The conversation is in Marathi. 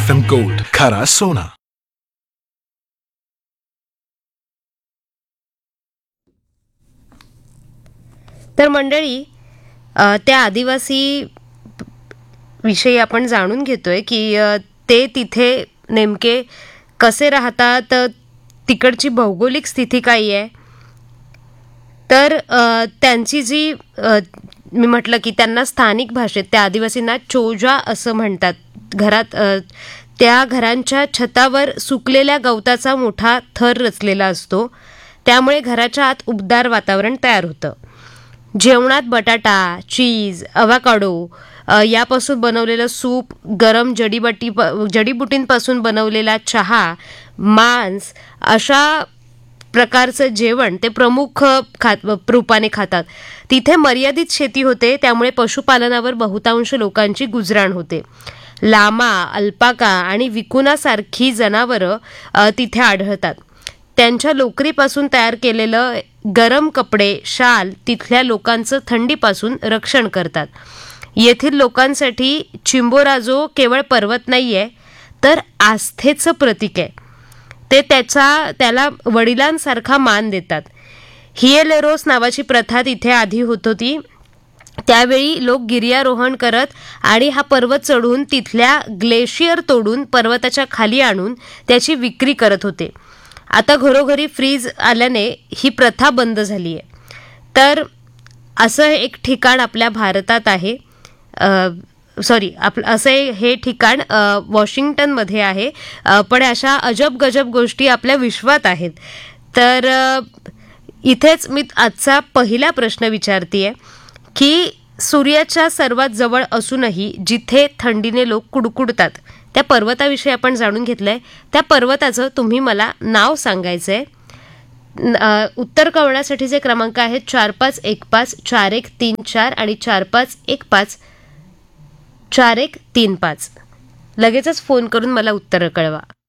FM Gold, खरा सोना. तर मंडळी, त्या आदिवासी विषयी आपण जाणून घेतोय की ते तिथे नेमके कसे राहतात, तिकडची भौगोलिक स्थिती काय आहे. तर त्यांची जी मी म्हटलं की त्यांना स्थानिक भाषेत त्या आदिवासींना चोजा असं म्हणतात. घरात त्या घरांच्या छतावर सुकलेल्या गवताचा मोठा थर रचलेला असतो, त्यामुळे घराच्या आत उबदार वातावरण तयार होतं. जेवणात बटाटा, चीज, अवाकाडो यापासून बनवलेलं सूप, गरम जडीबुटींपासून बनवलेला चहा, मांस अशा प्रकारचं जेवण ते प्रमुख रूपाने खातात. तिथे मर्यादित शेती होते, त्यामुळे पशुपालनावर बहुतांश लोकांची गुजराण होते. लामा, अल्पाका आणि विकुनासारखी जनावरं तिथे आढळतात. त्यांच्या लोकरीपासून तयार केलेलं गरम कपडे, शाल तिथल्या लोकांचं थंडीपासून रक्षण करतात. येथील लोकांसाठी चिंबोराजो केवळ पर्वत नाहीये, तर आस्थेचं प्रतीक आहे. ते त्याला वडिलांसारखा मान देतात. हिएलेरोस नावाची प्रथा तिथे आधी होत होती. त्यावेळी लोक गिर्यारोहण करत आणि हा पर्वत चढून तिथल्या ग्लेशियर तोडून पर्वताच्या खाली आणून त्याची विक्री करत होते. आता घरोघरी फ्रीज आल्याने ही प्रथा बंद झाली आहे. तर असं एक ठिकाण आपल्या भारतात आहे. असे हे ठिकाण वॉशिंग्टनमध्ये आहे. पण अशा अजब गजब गोष्टी आपल्या विश्वात आहेत. तर इथेच मी आजचा पहिला प्रश्न विचारतेय की सूर्याच्या सर्वात जवळ असूनही जिथे थंडीने लोक कुडकुडतात, त्या पर्वताविषयी आपण जाणून घेतलंय. त्या पर्वताचं तुम्ही मला नाव सांगायचंय. उत्तर कळवण्यासाठीचे क्रमांक आहेत 45154134 आणि 45154135. लगेचच फोन करून मला उत्तर कळवा.